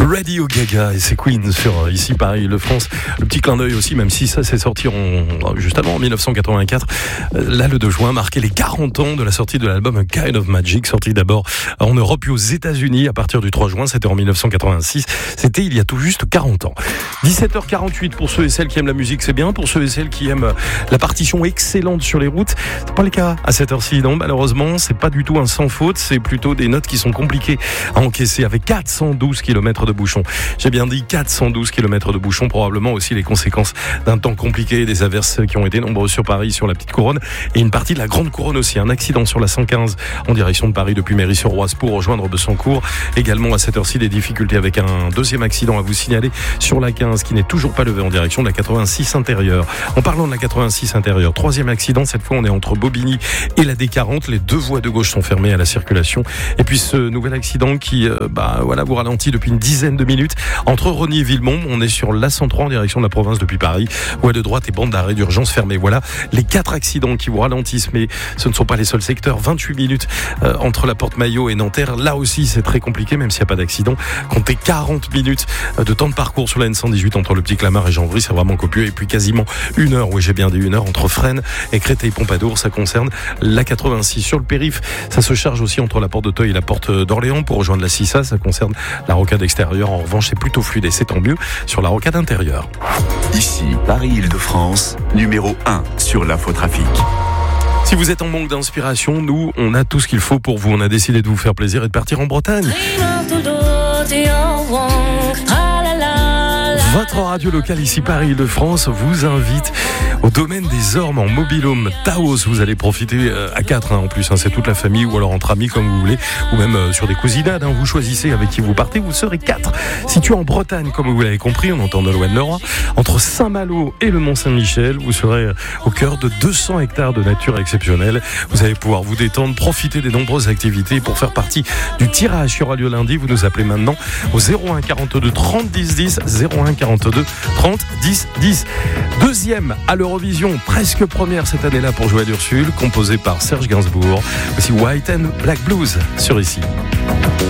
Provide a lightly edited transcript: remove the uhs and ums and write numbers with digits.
Radio Gaga et c'est Queen sur Ici Paris, le France. Le petit clin d'œil aussi, même si ça s'est sorti juste avant, en 1984. Là, le 2 juin, marquait les 40 ans de la sortie de l'album A Kind of Magic, sorti d'abord en Europe puis aux États-Unis à partir du 3 juin. C'était en 1986. C'était il y a tout juste 40 ans. 17h48 pour ceux et celles qui aiment la musique, c'est bien. Pour ceux et celles qui aiment la partition excellente sur les routes, c'est pas le cas à cette heure-ci. Non, malheureusement, c'est pas du tout un sans faute. C'est plutôt des notes qui sont compliquées à encaisser avec 412 km de bouchons. J'ai bien dit 412 km de bouchons, probablement aussi les conséquences d'un temps compliqué, des averses qui ont été nombreuses sur Paris, sur la petite couronne et une partie de la grande couronne aussi. Un accident sur la 115 en direction de Paris depuis Méry-sur-Oise pour rejoindre Bessancourt. Également à cette heure-ci des difficultés avec un deuxième accident à vous signaler sur la 15 qui n'est toujours pas levé en direction de la 86 intérieure. En parlant de la 86 intérieure, troisième accident, cette fois on est entre Bobigny et la D40. Les deux voies de gauche sont fermées à la circulation. Et puis ce nouvel accident qui vous ralentit depuis une dizaine de minutes entre Rosny et Villemont. On est sur l'A103 en direction de la province depuis Paris. Voie de droite et bande d'arrêt d'urgence fermée. Voilà les 4 accidents qui vous ralentissent, mais ce ne sont pas les seuls secteurs. 28 minutes entre la Porte Maillot et Nanterre. Là aussi c'est très compliqué même s'il n'y a pas d'accident. Comptez 40 minutes de temps de parcours sur la N118 entre le Petit Clamart et Janvry, c'est vraiment copieux. Et puis quasiment une heure, oui j'ai bien dit une heure, entre Fresnes et Créteil Pompadour. Ça concerne la 86. Sur le périph', ça se charge aussi entre la porte d'Auteuil et la porte d'Orléans pour rejoindre la Cissa. Ça concerne la rocade extérieure. En revanche, c'est plutôt fluide et c'est tant mieux sur la rocade intérieure. Ici, Paris-Île-de-France, numéro 1 sur l'infotrafic. Si vous êtes en manque d'inspiration, nous, on a tout ce qu'il faut pour vous. On a décidé de vous faire plaisir et de partir en Bretagne. Votre radio locale ici Paris-Île-de-France vous invite au domaine des Ormes en mobil-home Taos. Vous allez profiter à 4 en plus, c'est toute la famille ou alors entre amis comme vous voulez, ou même sur des cousinades. Vous choisissez avec qui vous partez, vous serez 4. Situé en Bretagne, comme vous l'avez compris, on entend Nolwenn-Leroy, entre Saint-Malo et le Mont-Saint-Michel. Vous serez au cœur de 200 hectares de nature exceptionnelle. Vous allez pouvoir vous détendre, profiter des nombreuses activités. Pour faire partie du tirage qui aura lieu lundi, vous nous appelez maintenant au 01 42 30 10 10, 01 42 30 10 10. Deuxième à l'Eurovision, presque première cette année-là pour Joël Ursule, composée par Serge Gainsbourg. Aussi White and Black Blues sur Ici.